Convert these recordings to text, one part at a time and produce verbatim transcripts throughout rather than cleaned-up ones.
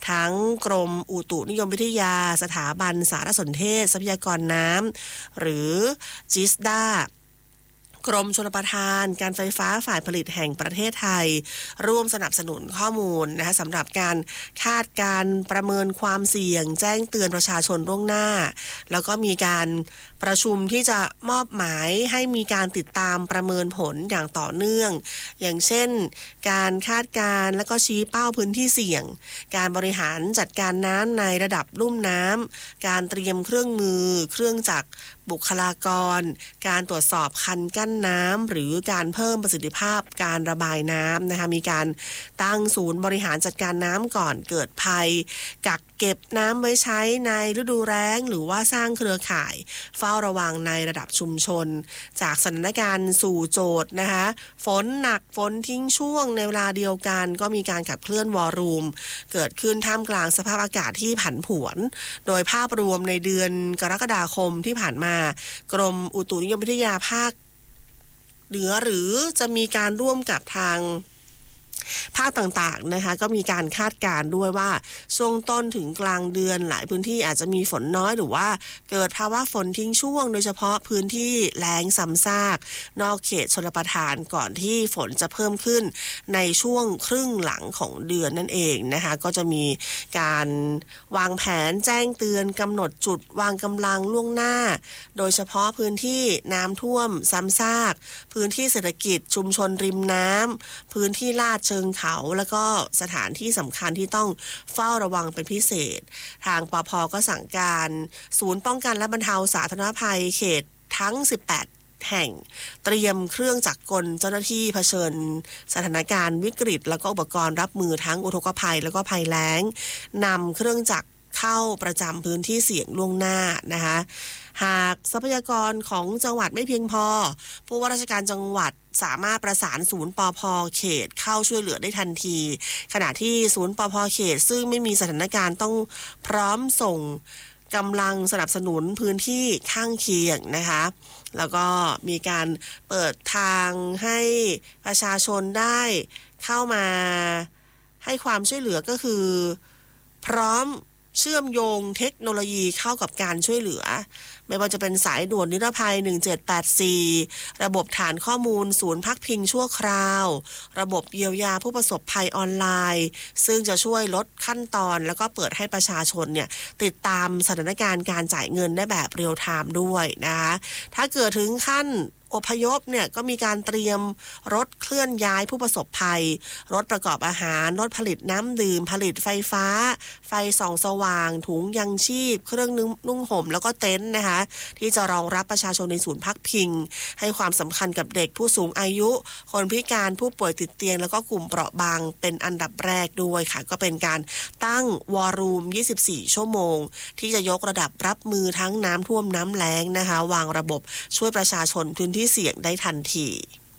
ทั้งกรมอุตุนิยมวิทยาสถาบันสารสนเทศทรัพยากรน้ำหรือจิสดากรมชลประทานการไฟฟ้าฝ่ายผลิตแห่งประเทศไทยร่วมสนับสนุนข้อมูลนะคะสำหรับการคาดการประเมินความเสี่ยงแจ้งเตือนประชาชนล่วงหน้าแล้วก็มีการประชุมที่จะมอบหมายให้มีการติดตามประเมินผลอย่างต่อเนื่องอย่างเช่นการคาดการและก็ชี้เป้าพื้นที่เสี่ยงการบริหารจัดการน้ำในระดับลุ่มน้ำการเตรียมเครื่องมือเครื่องจักรบุคลากรการตรวจสอบคันกั้นน้ำหรือการเพิ่มประสิทธิภาพการระบายน้ำนะคะมีการตั้งศูนย์บริหารจัดการน้ำก่อนเกิดภัยกักเก็บน้ำไว้ใช้ในฤดูแล้งหรือว่าสร้างเครือข่ายเฝ้าระวังในระดับชุมชนจากสถานการณ์สู่โจทย์นะคะฝนหนักฝนทิ้งช่วงในเวลาเดียวกันก็มีการขับเคลื่อนวอลลุ่มเกิดขึ้นท่ามกลางสภาพอากาศที่ผันผวนโดยภาพรวมในเดือนกรกฎาคมที่ผ่านมากรมอุตุนิยมวิทยาภาคเหนือหรือจะมีการร่วมกับทางภาคต่างๆนะคะก็มีการคาดการณ์ด้วยว่าช่วงต้นถึงกลางเดือนหลายพื้นที่อาจจะมีฝนน้อยหรือว่าเกิดภาวะฝนทิ้งช่วงโดยเฉพาะพื้นที่แล้งซ้ำซากนอกเขตชลประทานก่อนที่ฝนจะเพิ่มขึ้นในช่วงครึ่งหลังของเดือนนั่นเองนะคะก็จะมีการวางแผนแจ้งเตือนกำหนดจุดวางกำลังล่วงหน้าโดยเฉพาะพื้นที่น้ำท่วมซ้ำซากพื้นที่เศรษฐกิจชุมชนริมน้ำพื้นที่ลาดเชิงเขาแล้วก็สถานที่สำคัญที่ต้องเฝ้าระวังเป็นพิเศษทางปภ.ก็สั่งการศูนย์ป้องกันและบรรเทาสาธารณภัยเขตทั้งสิบแปดแห่งเตรียมเครื่องจักรกลเจ้าหน้าที่เผชิญสถานการณ์วิกฤตแล้วก็อุปกรณ์รับมือทั้งอุทกภัยแล้วก็ภัยแล้งนำเครื่องจักรเข้าประจำพื้นที่เสี่ยงล่วงหน้านะคะหากทรัพยากรของจังหวัดไม่เพียงพอผู้ว่าราชการจังหวัดสามารถประสานศูนย์ปภ.เขตเข้าช่วยเหลือได้ทันทีขณะที่ศูนย์ปภ.เขตซึ่งไม่มีสถานการณ์ต้องพร้อมส่งกำลังสนับสนุนพื้นที่ข้างเคียงนะคะแล้วก็มีการเปิดทางให้ประชาชนได้เข้ามาให้ความช่วยเหลือก็คือพร้อมเชื่อมโยงเทคโนโลยีเข้ากับการช่วยเหลือไม่ว่าจะเป็นสายด่วนนิรภัยหนึ่งเจ็ดแปดสี่ระบบฐานข้อมูลศูนย์พักพิงชั่วคราวระบบเยียวยาผู้ประสบภัยออนไลน์ซึ่งจะช่วยลดขั้นตอนแล้วก็เปิดให้ประชาชนเนี่ยติดตามสถานการณ์การจ่ายเงินได้แบบเรียลไทม์ด้วยนะคะถ้าเกิดถึงขั้นอพยพเนี่ยก็มีการเตรียมรถเคลื่อนย้ายผู้ประสบภัยรถประกอบอาหารรถผลิตน้ำดื่มผลิตไฟฟ้าไฟส่องสว่างถุงยังชีพเครื่องนุ่งห่มแล้วก็เต็นท์นะคะที่จะรองรับประชาชนในศูนย์พักพิงให้ความสำคัญกับเด็กผู้สูงอายุคนพิการผู้ป่วยติดเตียงแล้วก็กลุ่มเปราะบางเป็นอันดับแรกด้วยค่ะก็เป็นการตั้งวอลลุ่มยี่สิบสี่ชั่วโมงที่จะยกระดับรับมือทั้งน้ำท่วมน้ำแล้งนะคะวางระบบช่วยประชาชนพื้นที่เสี่ยงได้ทันที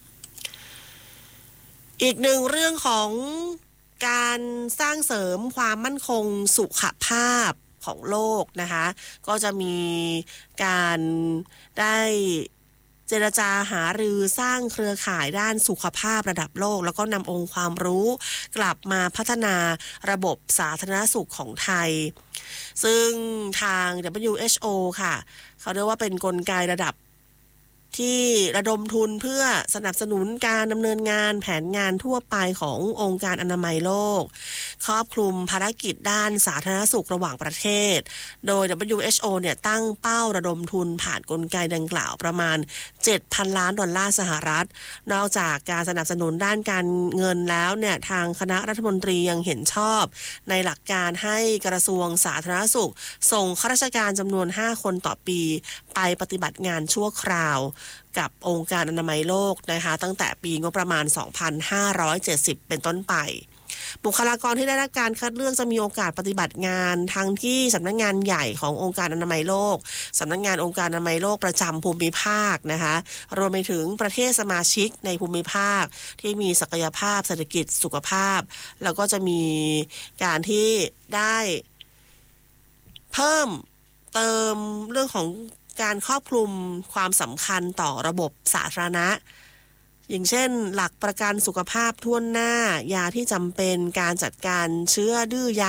อีกหนึ่งเรื่องของการสร้างเสริมความมั่นคงสุขภาพของโลกนะคะก็จะมีการได้เจรจาหารือสร้างเครือข่ายด้านสุขภาพระดับโลกแล้วก็นำองค์ความรู้กลับมาพัฒนาระบบสาธารณสุขของไทยซึ่งทาง ดับเบิลยู เอช โอ ค่ะเขาเรียกว่าเป็นกลไกระดับที่ระดมทุนเพื่อสนับสนุนการดำเนินงานแผนงานทั่วไปขององค์การอนามัยโลกครอบคลุมภารกิจด้านสาธารณสุขระหว่างประเทศโดย ดับเบิลยู เอช โอ เนี่ยตั้งเป้าระดมทุนผ่านกลไกดังกล่าวประมาณ เจ็ดพัน ล้านดอลลาร์สหรัฐนอกจากการสนับสนุนด้านการเงินแล้วเนี่ยทางคณะรัฐมนตรียังเห็นชอบในหลักการให้กระทรวงสาธารณสุขส่งข้าราชการจำนวนห้าคนต่อปีไปปฏิบัติงานชั่วคราวกับองค์การอนามัยโลกนะคะตั้งแต่ปีงบประมาณสองพันห้าร้อยเจ็ดสิบเป็นต้นไปบุคลากรที่ได้รับการคัดเลือกจะมีโอกาสปฏิบัติงานทั้งที่สำนักงานใหญ่ขององค์การอนามัยโลกสำนักงานองค์การอนามัยโลกประจำภูมิภาคนะคะรวมไปถึงประเทศสมาชิกในภูมิภาคที่มีศักยภาพเศรษฐกิจสุขภาพแล้วก็จะมีการที่ได้เพิ่มเติมเรื่องของการครอบคลุมความสำคัญต่อระบบสาธารณะอย่างเช่นหลักประกันสุขภาพทั่วหน้ายาที่จำเป็นการจัดการเชื้อดื้อยา